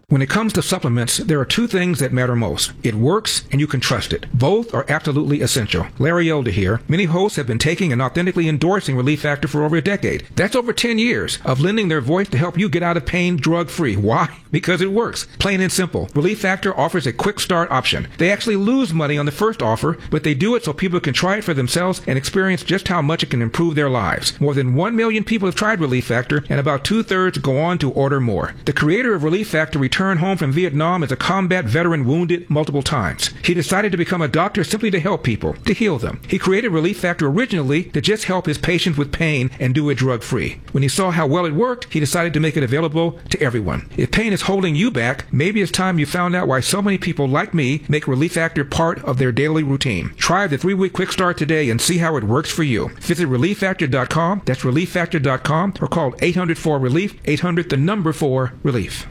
When it comes to supplements, there are two things that matter most. It works, and you can trust it. Both are absolutely essential. Larry Elder here. Many hosts have been taking and authentically endorsing Relief Factor for over a decade. That's over 10 years of lending their voice to help you get out of pain drug-free. Why? Because it works. Plain and simple. Relief Factor offers a quick start option. They actually lose money on the first offer, but they do it so people can try it for themselves and experience just how much it can improve their lives. More than 1 million people have tried Relief Factor, and about 2/3 go on to order more. The creator of Relief Factor returned home from Vietnam as a combat veteran wounded multiple times. He decided to become a doctor simply to help people, to heal them. He created Relief Factor originally to just help his patients with pain and do it drug-free. When he saw how well it worked, he decided to make it available to everyone. If pain is holding you back, maybe it's time you found out why so many people like me make Relief Factor part of their daily routine. Try the 3-week quick start today and see how it works for you. Visit ReliefFactor.com, that's ReliefFactor.com, or call 800-4-RELIEF, 800 the number 4 relief.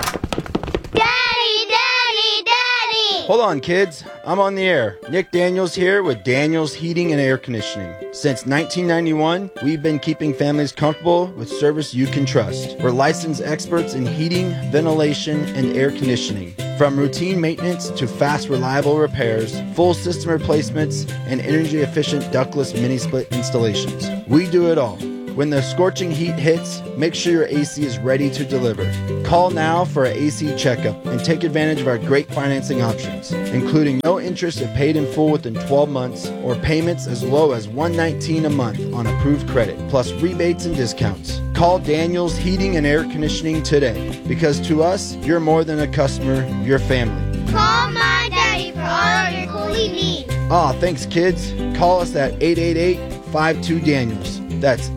Hold on, kids. I'm on the air. Nick Daniels here with Daniels Heating and Air Conditioning. Since 1991, we've been keeping families comfortable with service you can trust. We're licensed experts in heating, ventilation, and air conditioning. From routine maintenance to fast, reliable repairs, full system replacements, and energy-efficient ductless mini-split installations. We do it all. When the scorching heat hits, make sure your AC is ready to deliver. Call now for an AC checkup and take advantage of our great financing options, including no interest if paid in full within 12 months or payments as low as $119 a month on approved credit, plus rebates and discounts. Call Daniels Heating and Air Conditioning today, because to us, you're more than a customer, you're family. Call my daddy for all your cooling needs. Thanks, kids. Call us at 888-52-DANIELS. That's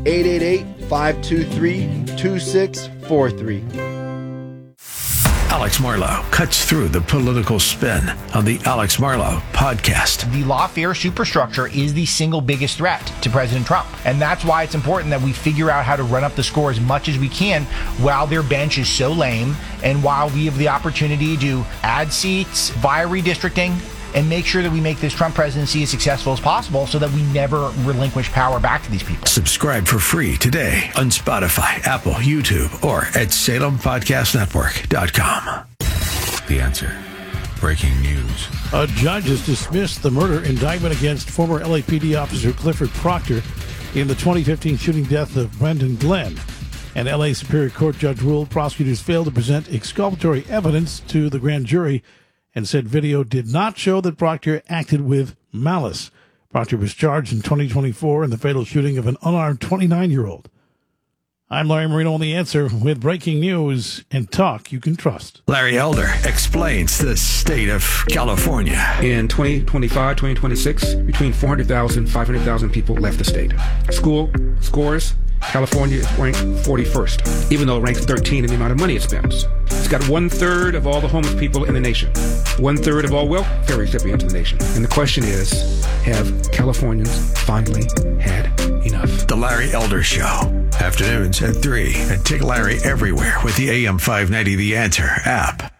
888-523-2643. Alex Marlow cuts through the political spin on the Alex Marlow podcast. The lawfare superstructure is the single biggest threat to President Trump. And that's why it's important that we figure out how to run up the score as much as we can while their bench is so lame and while we have the opportunity to add seats via redistricting and make sure that we make this Trump presidency as successful as possible so that we never relinquish power back to these people. Subscribe for free today on Spotify, Apple, YouTube, or at SalemPodcastNetwork.com. The Answer. Breaking news. A judge has dismissed the murder indictment against former LAPD officer Clifford Proctor in the 2015 shooting death of Brendan Glenn. An LA Superior Court judge ruled prosecutors failed to present exculpatory evidence to the grand jury and said video did not show that Proctor acted with malice. Proctor was charged in 2024 in the fatal shooting of an unarmed 29-year-old. I'm Larry Marino on The Answer with breaking news and talk you can trust. Larry Elder explains the state of California. In 2025, 2026, between 400,000 and 500,000 people left the state. School scores, California is ranked 41st, even though it ranks 13 in the amount of money it spends. It's got 1/3 of all the homeless people in the nation, 1/3 of all welfare recipients in the nation. And the question is, have Californians finally had enough? The Larry Elder Show. Afternoons at 3. And take Larry everywhere with the AM 590 The Answer app.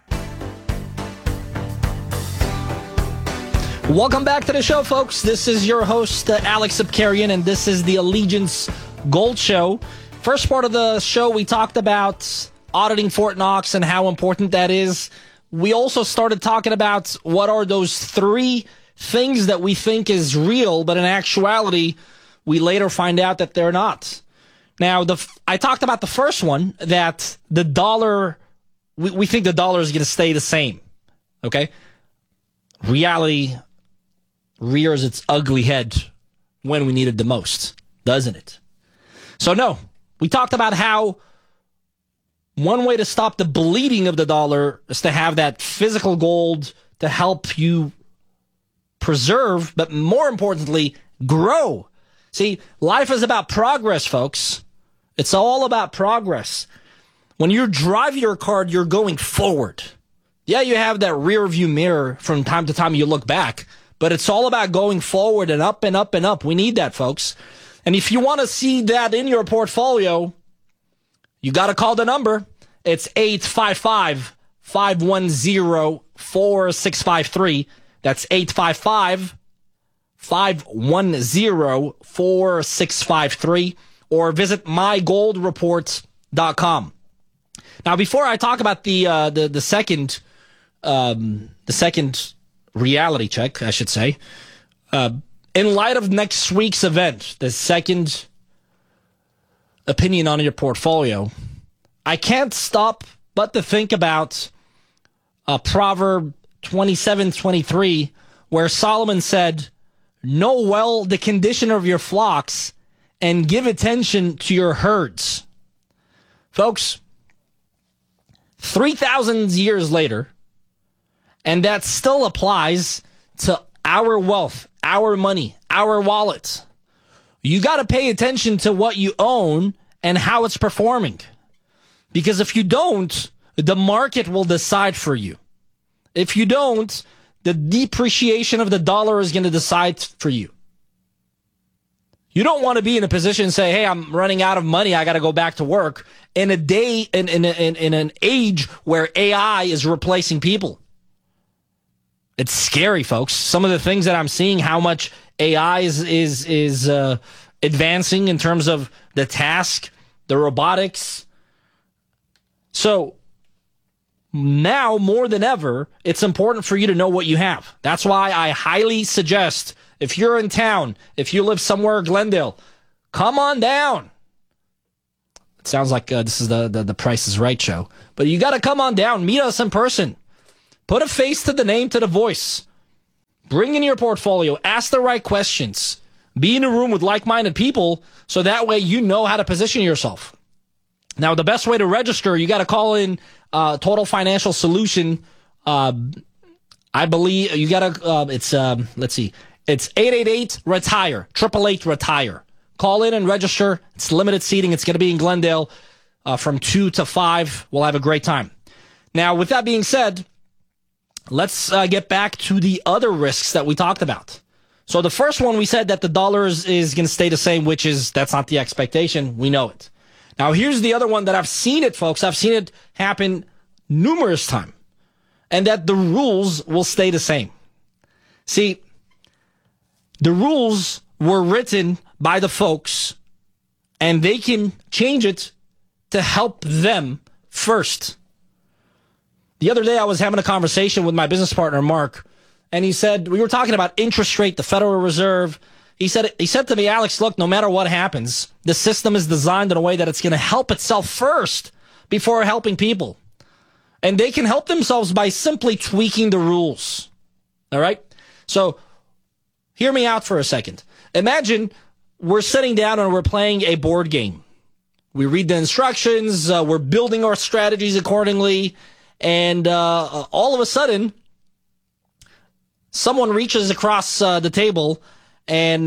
Welcome back to the show, folks. This is your host, Alex Abkarian, and this is the Allegiance Gold Show. First part of the show, we talked about auditing Fort Knox and how important that is. We also started talking about what are those 3 things that we think is real, but in actuality, we later find out that they're not. Now, I talked about the first one, that the dollar, we think the dollar is going to stay the same. Okay? Reality rears its ugly head when we need it the most, doesn't it? So no, we talked about how one way to stop the bleeding of the dollar is to have that physical gold to help you preserve, but more importantly, grow. See, life is about progress, folks. It's all about progress. When you drive your car, you're going forward. Yeah, you have that rear view mirror from time to time you look back, but it's all about going forward and up and up and up. We need that, folks. And if you want to see that in your portfolio, you got to call the number. It's 855-510-4653. That's 855-510-4653. Or visit mygoldreports.com. Now, before I talk about the second reality check, I should say, in light of next week's event, the second opinion on your portfolio, I can't stop but to think about Proverb 27:23, where Solomon said, "Know well the condition of your flocks and give attention to your herds." Folks, 3,000 years later, and that still applies to our wealth, our money, our wallet. You got to pay attention to what you own and how it's performing. Because if you don't, the market will decide for you. If you don't, the depreciation of the dollar is going to decide for you. You don't want to be in a position and say, hey, I'm running out of money, I got to go back to work in a day, in an age where AI is replacing people. It's scary, folks. Some of the things that I'm seeing, how much AI is advancing in terms of the task, the robotics. So now more than ever, it's important for you to know what you have. That's why I highly suggest, if you're in town, if you live somewhere, Glendale, come on down. It sounds like this is the Price is Right show. But you got to come on down, meet us in person. Put a face to the name, to the voice. Bring in your portfolio. Ask the right questions. Be in a room with like-minded people so that way you know how to position yourself. Now, the best way to register, you got to call in Total Financial Solution. I believe you got to, let's see. It's 888-RETIRE, 888-RETIRE. Call in and register. It's limited seating. It's going to be in Glendale from 2 to 5. We'll have a great time. Now, with that being said, let's get back to the other risks that we talked about. So the first one, we said that the dollar is going to stay the same, which is, that's not the expectation. We know it. Now, here's the other one that I've seen it, folks. I've seen it happen numerous times. And that the rules will stay the same. See, the rules were written by the folks, and they can change it to help them first. The other day, I was having a conversation with my business partner, Mark, and he said, we were talking about interest rate, the Federal Reserve. He said to me, Alex, look, no matter what happens, the system is designed in a way that it's going to help itself first before helping people. And they can help themselves by simply tweaking the rules. All right? So, hear me out for a second. Imagine we're sitting down and we're playing a board game. We read the instructions, we're building our strategies accordingly, and all of a sudden, someone reaches across the table and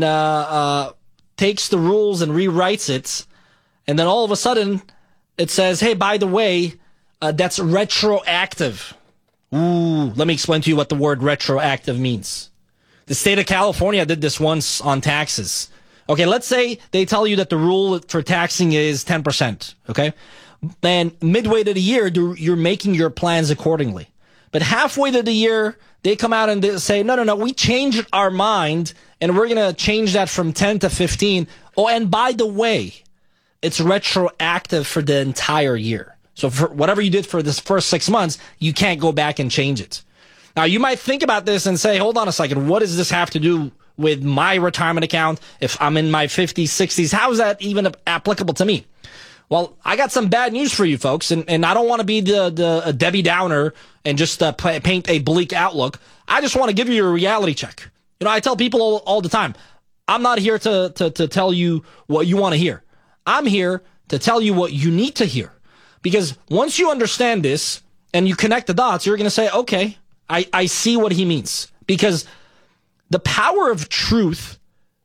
takes the rules and rewrites it, and then all of a sudden, it says, hey, by the way, that's retroactive. Ooh, let me explain to you what the word retroactive means. The state of California did this once on taxes. Okay, let's say they tell you that the rule for taxing is 10%, okay? And midway to the year, you're making your plans accordingly. But halfway to the year, they come out and they say, no, we changed our mind, and we're going to change that from 10 to 15. Oh, and by the way, it's retroactive for the entire year. So for whatever you did for this first 6 months, you can't go back and change it. Now, you might think about this and say, hold on a second, what does this have to do with my retirement account if I'm in my 50s, 60s? How is that even applicable to me? Well, I got some bad news for you folks, and I don't want to be the Debbie Downer and just paint a bleak outlook. I just want to give you a reality check. You know, I tell people all the time, I'm not here to tell you what you want to hear. I'm here to tell you what you need to hear. Because once you understand this and you connect the dots, you're going to say, okay, I see what he means. Because the power of truth,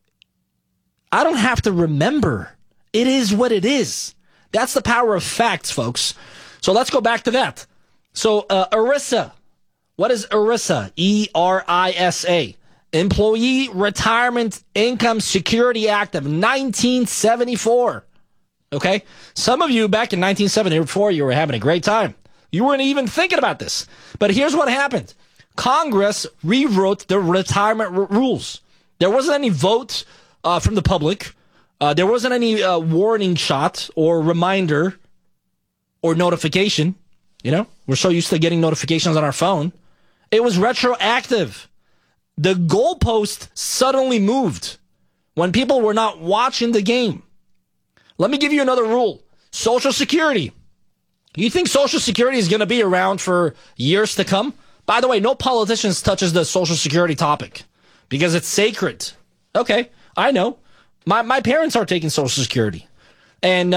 I don't have to remember. It is what it is. That's the power of facts, folks. So let's go back to that. So ERISA. What is ERISA? ERISA. Employee Retirement Income Security Act of 1974. Okay? Some of you back in 1974, you were having a great time. You weren't even thinking about this. But here's what happened. Congress rewrote the retirement rules. There wasn't any vote from the public. There wasn't any warning shot or reminder. or notification. You know, we're so used to getting notifications on our phone. It was retroactive. The goalpost suddenly moved when people were not watching the game. Let me give you another rule. Social Security. You think Social Security is going to be around for years to come? By the way, no politician touches the Social Security topic because it's sacred. Okay, I know. My parents are taking Social Security. And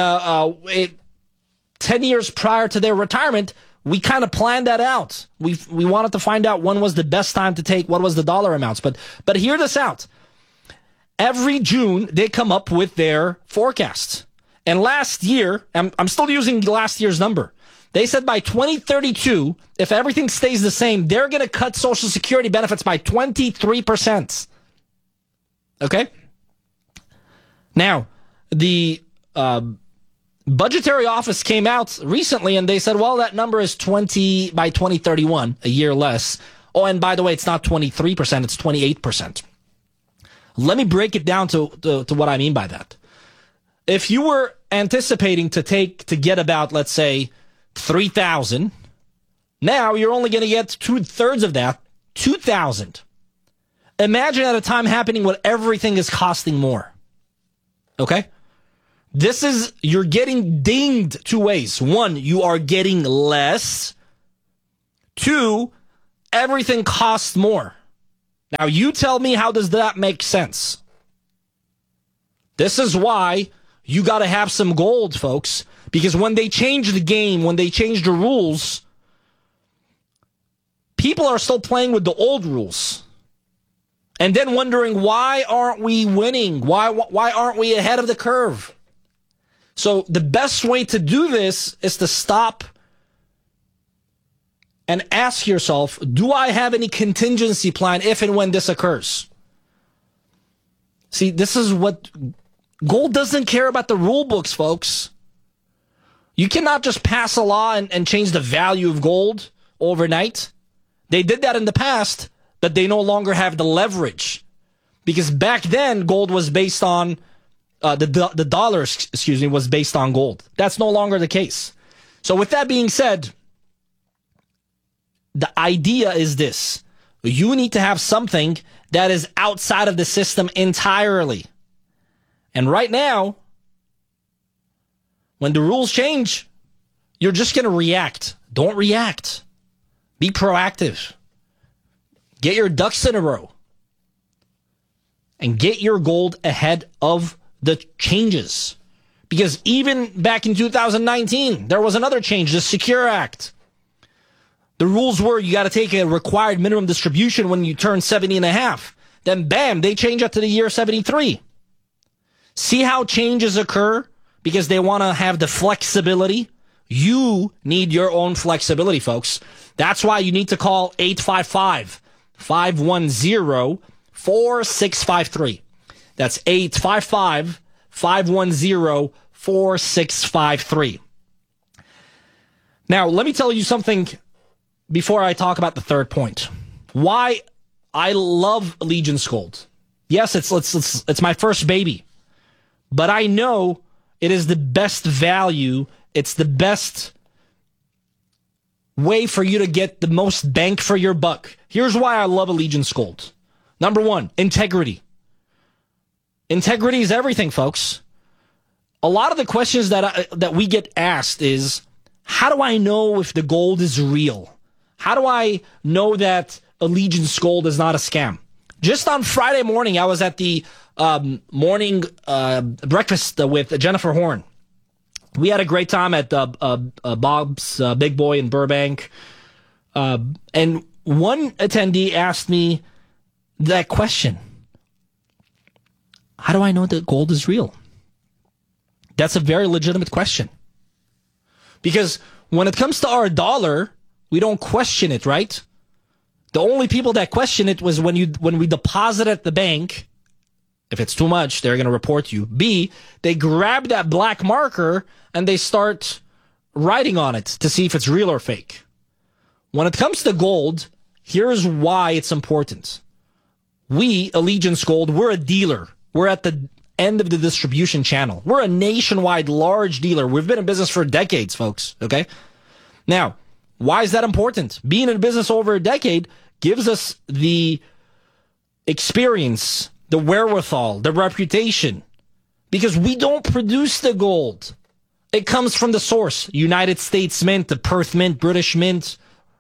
10 years prior to their retirement, we kind of planned that out. We wanted to find out when was the best time to take, what was the dollar amounts. But hear this out. Every June, they come up with their forecasts. And last year, I'm still using last year's number. They said by 2032, if everything stays the same, they're going to cut Social Security benefits by 23%. Okay? Now, the Budgetary Office came out recently and they said, well, that number is 20 by 2031, a year less. Oh, and by the way, it's not 23%, it's 28%. Let me break it down to what I mean by that. If you were anticipating to get about, let's say, 3,000, now you're only going to get 2/3 of that, 2,000. Imagine at a time happening when everything is costing more. Okay? You're getting dinged two ways. One, you are getting less. Two, everything costs more. Now you tell me, how does that make sense? This is why you got to have some gold, folks, because when they change the game, when they change the rules, people are still playing with the old rules. And then wondering, why aren't we winning? Why aren't we ahead of the curve? So the best way to do this is to stop and ask yourself, do I have any contingency plan if and when this occurs? See, this is what gold doesn't care about, the rule books, folks. You cannot just pass a law and change the value of gold overnight. They did that in the past, but they no longer have the leverage. Because back then, gold was based on, the dollar, was based on gold. That's no longer the case. So with that being said, the idea is this. You need to have something that is outside of the system entirely. And right now, when the rules change, you're just going to react. Don't react. Be proactive. Get your ducks in a row. And get your gold ahead of the changes. Because even back in 2019, there was another change, the Secure Act. The rules were you got to take a required minimum distribution when you turn 70 and a half. Then bam, they change it to the year 73. See how changes occur? Because they want to have the flexibility. You need your own flexibility, folks. That's why you need to call 855-510-4653. That's 855-510-4653. Now, let me tell you something before I talk about the third point. Why I love Allegiance Gold. Yes, it's my first baby. But I know it is the best value. It's the best way for you to get the most bang for your buck. Here's why I love Allegiance Gold. Number one, integrity. Integrity is everything, folks. A lot of the questions that we get asked is, how do I know if the gold is real? How do I know that Allegiance Gold is not a scam? Just on Friday morning, I was at the morning breakfast with Jennifer Horn. We had a great time at Bob's Big Boy in Burbank. And one attendee asked me that question. How do I know that gold is real? That's a very legitimate question. Because when it comes to our dollar, we don't question it, right? The only people that question it was when we deposit at the bank. If it's too much, they're going to report you. B, they grab that black marker and they start writing on it to see if it's real or fake. When it comes to gold, here's why it's important. We, Allegiance Gold, we're a dealer. We're at the end of the distribution channel. We're a nationwide large dealer. We've been in business for decades, folks, okay? Now, why is that important? Being in business over a decade gives us the experience, the wherewithal, the reputation, because we don't produce the gold. It comes from the source, United States Mint, the Perth Mint, British Mint.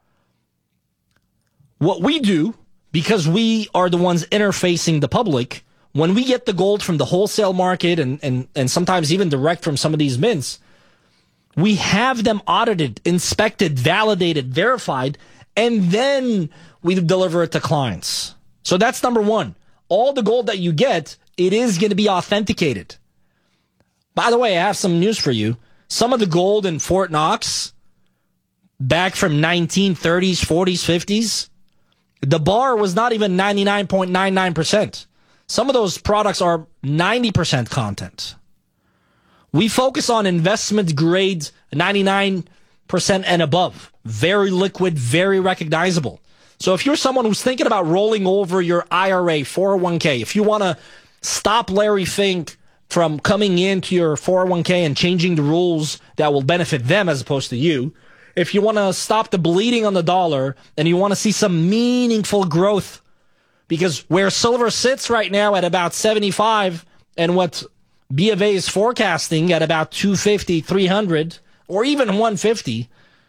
What we do, because we are the ones interfacing the public, when we get the gold from the wholesale market and sometimes even direct from some of these mints, we have them audited, inspected, validated, verified, and then we deliver it to clients. So that's number one. All the gold that you get, it is going to be authenticated. By the way, I have some news for you. Some of the gold in Fort Knox, back from 1930s, 40s, 50s, the bar was not even 99.99%. Some of those products are 90% content. We focus on investment grades 99% and above. Very liquid, very recognizable. So if you're someone who's thinking about rolling over your IRA, 401k, if you want to stop Larry Fink from coming into your 401k and changing the rules that will benefit them as opposed to you, if you want to stop the bleeding on the dollar and you want to see some meaningful growth, because where silver sits right now at about 75 and what B of A is forecasting at about 250, 300, or even 150,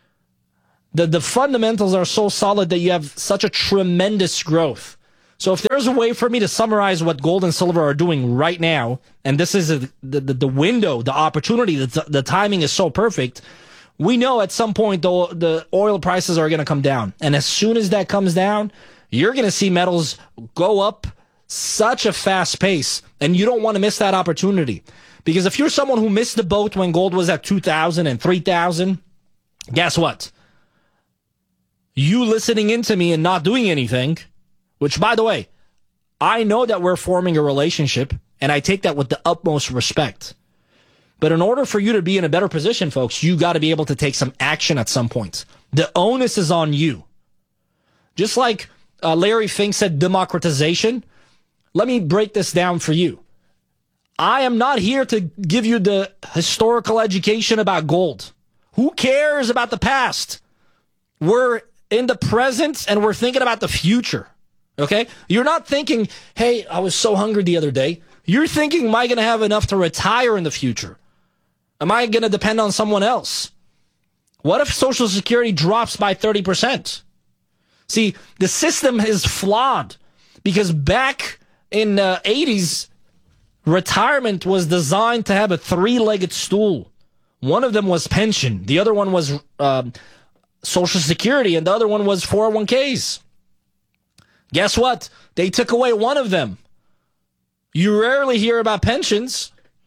the fundamentals are so solid that you have such a tremendous growth. So if there's a way for me to summarize what gold and silver are doing right now, and this is the window, the opportunity, the timing is so perfect, we know at some point the oil prices are going to come down. And as soon as that comes down, you're going to see metals go up such a fast pace, and you don't want to miss that opportunity. Because if you're someone who missed the boat when gold was at 2,000 and 3,000, guess what? You listening into me and not doing anything, which, by the way, I know that we're forming a relationship, and I take that with the utmost respect. But in order for you to be in a better position, folks, you got to be able to take some action at some point. The onus is on you. Just like Larry Fink said, democratization. Let me break this down for you. I am not here to give you the historical education about gold. Who cares about the past? We're in the present and we're thinking about the future. Okay? You're not thinking, hey, I was so hungry the other day. You're thinking, am I going to have enough to retire in the future? Am I going to depend on someone else? What if Social Security drops by 30%? See, the system is flawed because back in the 80s, retirement was designed to have a three-legged stool. One of them was pension. The other one was Social Security, and the other one was 401ks. Guess what? They took away one of them. You rarely hear about pensions.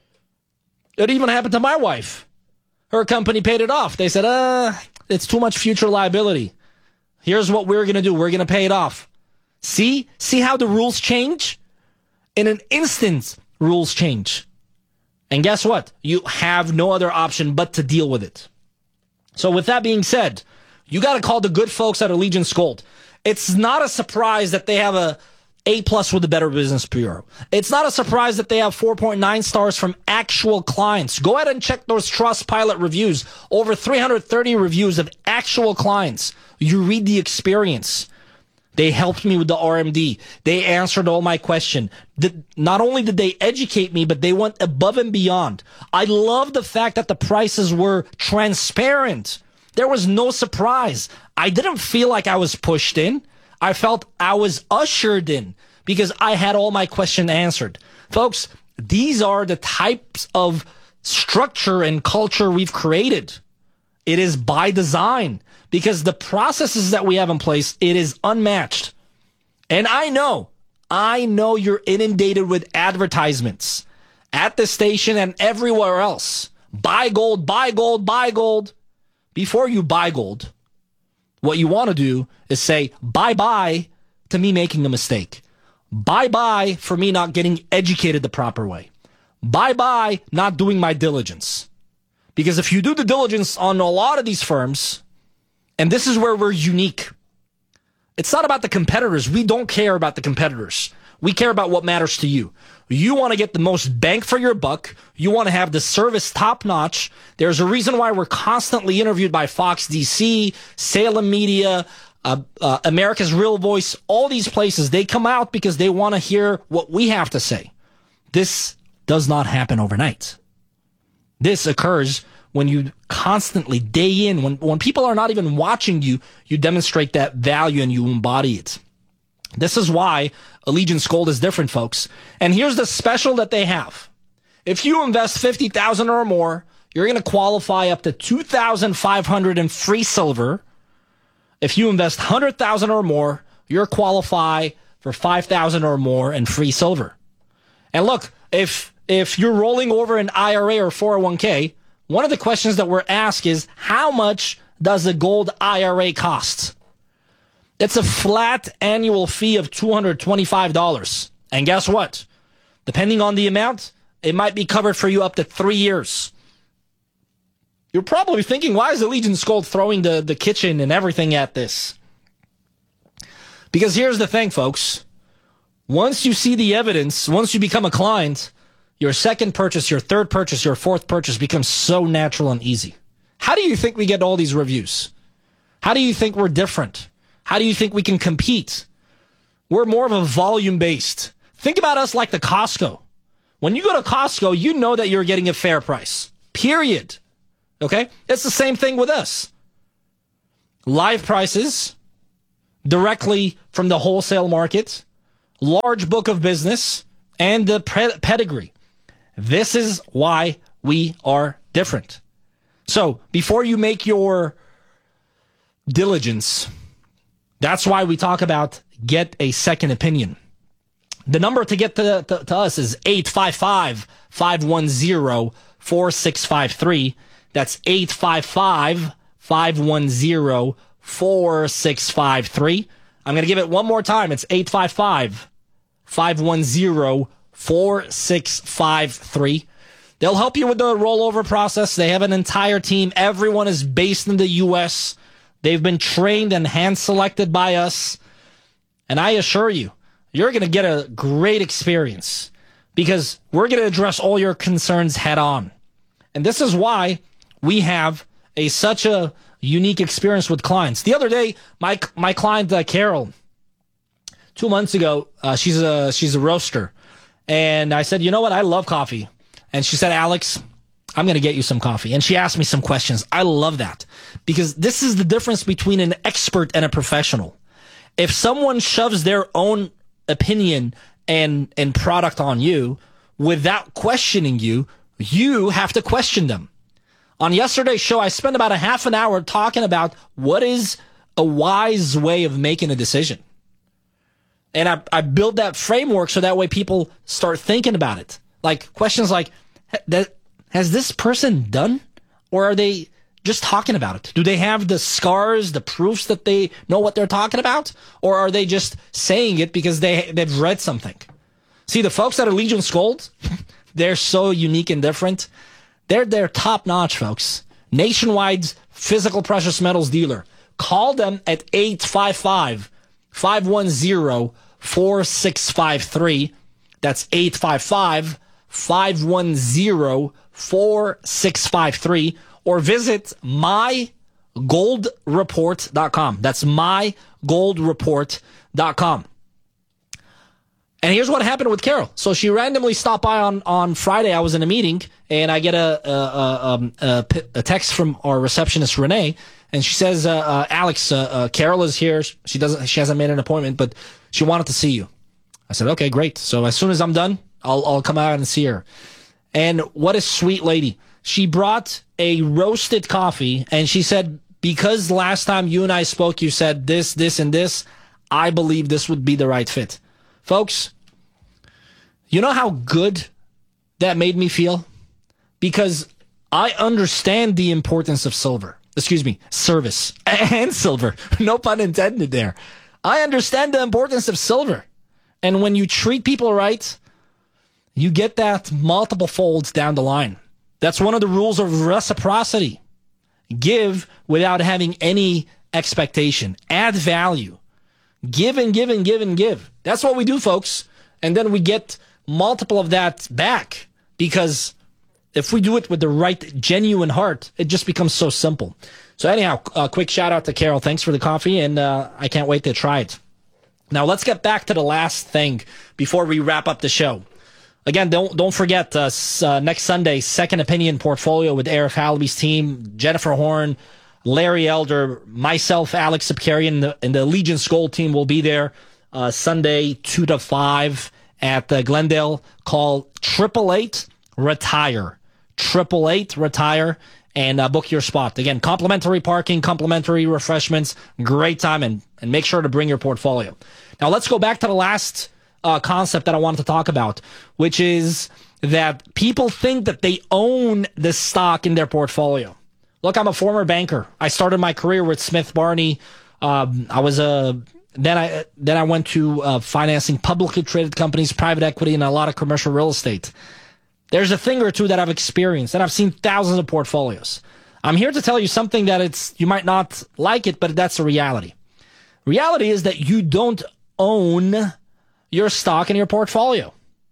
It even happened to my wife. Her company paid it off. They said, it's too much future liability. Here's what we're going to do. We're going to pay it off. See how the rules change? In an instant, rules change. And guess what? You have no other option but to deal with it. So with that being said, you got to call the good folks at Allegiance Gold. It's not a surprise that they have a A+ with the Better Business Bureau. It's not a surprise that they have 4.9 stars from actual clients. Go ahead and check those Trustpilot reviews. Over 330 reviews of actual clients. You read the experience. They helped me with the RMD. They answered all my questions. Not only did they educate me, but they went above and beyond. I love the fact that the prices were transparent. There was no surprise. I didn't feel like I was pushed in. I felt I was ushered in because I had all my questions answered. Folks, these are the types of structure and culture we've created. It is by design because the processes that we have in place, it is unmatched. And I know you're inundated with advertisements at the station and everywhere else. Buy gold, buy gold, buy gold. Before you buy gold, what you want to do is say bye-bye to me making a mistake. Bye-bye for me not getting educated the proper way. Bye-bye not doing my diligence. Because if you do the diligence on a lot of these firms, and this is where we're unique, it's not about the competitors. We don't care about the competitors. We care about what matters to you. You want to get the most bang for your buck. You want to have the service top-notch. There's a reason why we're constantly interviewed by Fox DC, Salem Media, America's Real Voice, all these places. They come out because they want to hear what we have to say. This does not happen overnight. This occurs when you constantly, day in, when people are not even watching you, you demonstrate that value and you embody it. This is why Allegiance Gold is different, folks. And here's the special that they have. If you invest $50,000 or more, you're going to qualify up to $2,500 in free silver. If you invest $100,000 or more, you're qualify for $5,000 or more in free silver. And look, if you're rolling over an IRA or 401k, one of the questions that we're asked is, how much does a gold IRA cost? It's a flat annual fee of $225. And guess what? Depending on the amount, it might be covered for you up to 3 years. You're probably thinking, why is Allegiance Gold throwing the kitchen and everything at this? Because here's the thing, folks. Once you see the evidence, once you become a client, your second purchase, your third purchase, your fourth purchase becomes so natural and easy. How do you think we get all these reviews? How do you think we're different? How do you think we can compete? We're more of a volume-based. Think about us like the Costco. When you go to Costco, you know that you're getting a fair price. Period. Okay? It's the same thing with us. Live prices, directly from the wholesale market, large book of business, and the pedigree. This is why we are different. So, before you make your diligence, that's why we talk about get a second opinion. The number to get to us is 855-510-4653. That's 855-510-4653. I'm going to give it one more time. It's 855-510-4653. They'll help you with the rollover process. They have an entire team. Everyone is based in the U.S. They've been trained and hand-selected by us. And I assure you, you're going to get a great experience because we're going to address all your concerns head on. And this is why we have such a unique experience with clients. The other day, my client, Carol, 2 months ago, she's a roaster. And I said, you know what? I love coffee. And she said, Alex, I'm going to get you some coffee. And she asked me some questions. I love that because this is the difference between an expert and a professional. If someone shoves their own opinion and product on you without questioning you, you have to question them. On yesterday's show, I spent about a half an hour talking about what is a wise way of making a decision. And I build that framework so that way people start thinking about it. Like questions like, has this person done? Or are they just talking about it? Do they have the scars, the proofs that they know what they're talking about? Or are they just saying it because they've read something? See, the folks at Allegiance Gold, they're so unique and different. They're top-notch, folks. Nationwide physical precious metals dealer. Call them at 855-510-4653. That's 855-510-4653. Or visit mygoldreport.com. That's mygoldreport.com. And here's what happened with Carol. So she randomly stopped by on Friday. I was in a meeting, and I get a text from our receptionist, Renee, and she says, Alex, Carol is here. She hasn't made an appointment, but she wanted to see you. I said, okay, great. So as soon as I'm done, I'll come out and see her. And what a sweet lady. She brought a roasted coffee, and she said, because last time you and I spoke, you said this, this, and this, I believe this would be the right fit. Folks, you know how good that made me feel? Because I understand the importance of service and silver. No pun intended there. I understand the importance of silver. And when you treat people right, you get that multiple folds down the line. That's one of the rules of reciprocity. Give without having any expectation. Add value. Give and give and give and give. That's what we do, folks. and then we get multiple of that back, because if we do it with the right, genuine heart, it just becomes so simple. So anyhow, a quick shout out to Carol. Thanks for the coffee, and I can't wait to try it. Now let's get back to the last thing before we wrap up the show. Again, don't forget next Sunday, Second Opinion Portfolio with Arif Halaby's team, Jennifer Horn, Larry Elder, myself, Alex Sapkarian, and the Allegiance Gold team will be there Sunday 2 to 5 at Glendale. Call 888-RETIRE. 888-RETIRE and book your spot. Again, complimentary parking, complimentary refreshments, great time, and make sure to bring your portfolio. Now let's go back to the last concept that I wanted to talk about, which is that people think that they own the stock in their portfolio. Look, I'm a former banker. I started my career with Smith Barney. Then I went to financing publicly traded companies, private equity, and a lot of commercial real estate. There's a thing or two that I've experienced, and I've seen thousands of portfolios. I'm here to tell you something that you might not like it, but that's the reality. Reality is that you don't own your stock in your portfolio.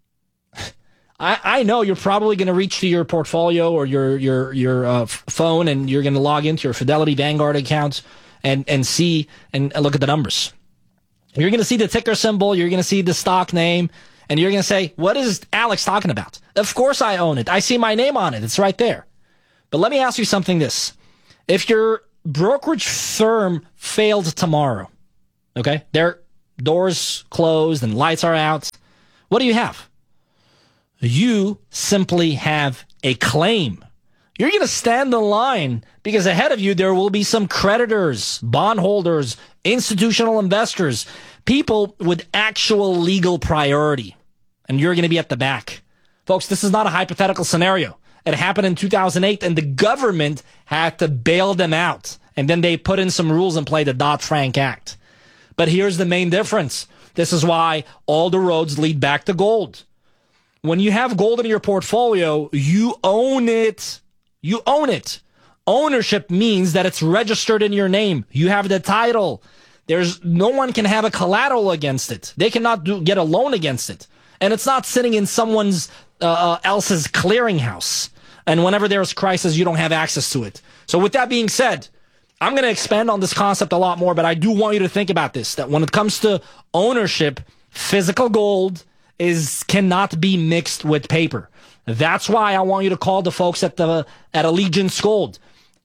I know you're probably going to reach to your portfolio or your phone, and you're going to log into your Fidelity Vanguard account and see and look at the numbers. You're going to see the ticker symbol. You're going to see the stock name, and you're going to say, "What is Alex talking about?" Of course, I own it. I see my name on it. It's right there. But let me ask you something. If your brokerage firm failed tomorrow, okay, their doors closed and lights are out, what do you have? You simply have a claim. You're going to stand in line because ahead of you there will be some creditors, bondholders, institutional investors, people with actual legal priority, and you're going to be at the back. Folks, this is not a hypothetical scenario. It happened in 2008, and the government had to bail them out, and then they put in some rules and play the Dodd-Frank Act. But here's the main difference. This is why all the roads lead back to gold. When you have gold in your portfolio, you own it. You own it. Ownership means that it's registered in your name. You have the title. No one can have a collateral against it. They cannot get a loan against it. And it's not sitting in someone's else's clearinghouse. And whenever there's crisis, you don't have access to it. So with that being said, I'm going to expand on this concept a lot more, but I do want you to think about this, that when it comes to ownership, physical gold cannot be mixed with paper. That's why I want you to call the folks at Allegiance Gold,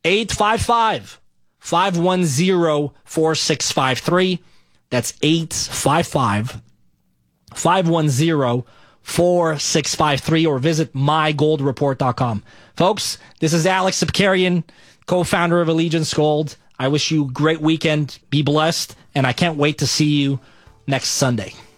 855-510-4653. That's 855-510-4653, or visit mygoldreport.com. Folks, this is Alex Sapkarian, co-founder of Allegiance Gold. I wish you a great weekend. Be blessed, and I can't wait to see you next Sunday.